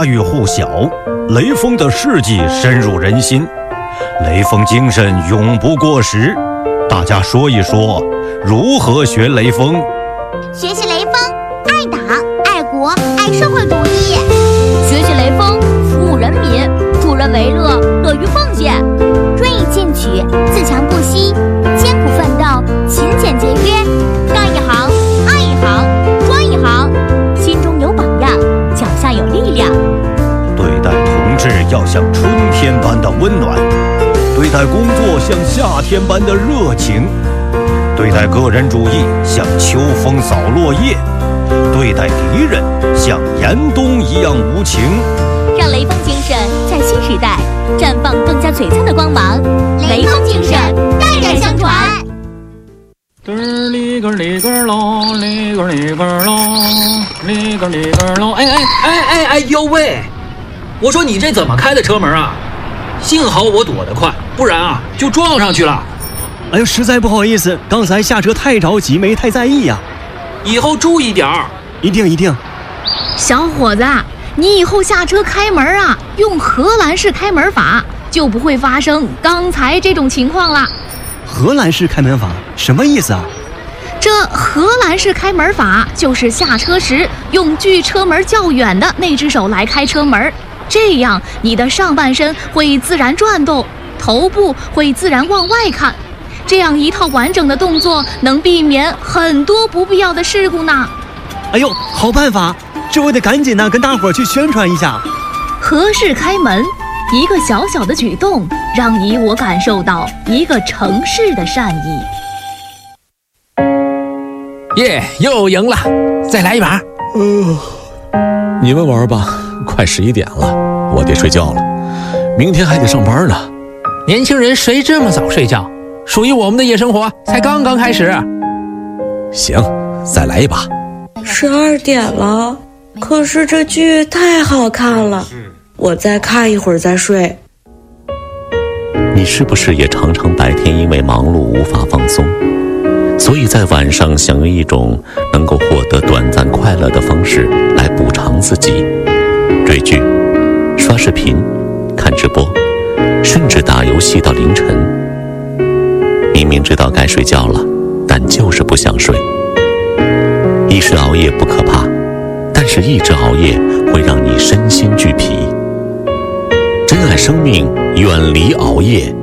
家喻户晓，雷锋的事迹深入人心，雷锋精神永不过时。大家说一说，如何学雷锋？ 学习雷锋，爱党、爱国、爱社会主义。 学习雷锋，服务人民，助人为乐，乐于奉献。 锐意进取，自强不息，艰苦奋斗，勤俭节约。 干一行，爱一行，专一行。心中有榜样，脚下有力量。 对待同志要像春天般的温暖，对待工作像夏天般的热情，对待个人主义像秋风扫落叶，对待敌人像严冬一样无情。 让雷锋精神在新时代绽放更加璀璨的光芒。雷锋精神代代相传。 咯里咯里咯咯，里咯里咯咯，里咯里咯咯。哎呦喂！我说你这怎么开的车门啊？幸好我躲得快，不然啊就撞上去了。 哎呦，实在不好意思，刚才下车太着急，没太在意呀。 以后注意点儿。 一定。 小伙子，你以后下车开门啊，用荷兰式开门法，就不会发生刚才这种情况了。 荷兰式开门法什么意思啊？ 这荷兰式开门法就是下车时用距车门较远的那只手来开车门，这样你的上半身会自然转动，头部会自然往外看，这样一套完整的动作能避免很多不必要的事故呢。 哎呦，好办法，这我得赶紧跟大伙儿去宣传一下。 荷式开门，一个小小的举动，让你我感受到一个城市的善意。 耶，又赢了，再来一把。 你们玩吧，快11点了，我得睡觉了，明天还得上班呢。 年轻人谁这么早睡觉？属于我们的夜生活才刚刚开始。 行，再来一把。 12点了，可是这剧太好看了，我再看一会儿再睡。 你是不是也常常白天因为忙碌无法放松，所以在晚上想用一种能够获得短暂快乐的方式来补偿自己？追剧、刷视频、看直播，甚至打游戏到凌晨。明明知道该睡觉了，但就是不想睡。一时熬夜不可怕，但是一直熬夜会让你身心俱疲。珍爱生命，远离熬夜。